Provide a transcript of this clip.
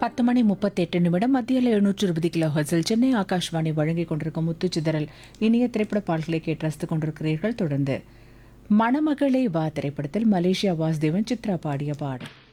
10:38 மத்தியில் 720 கிலோ ஹெர்ட்ஸில் சென்னை ஆகாஷ்வாணி வழங்கிக் கொண்டிருக்கும் முத்துச்சிதறல் இனிய திரைப்பட பாடல்களை கேட்டு ரசித்துக் கொண்டிருக்கிறீர்கள். தொடர்ந்து மணமகளே வா திரைப்படத்தில் மலேசியா வாசுதேவன் சித்ரா பாடிய பாடல்.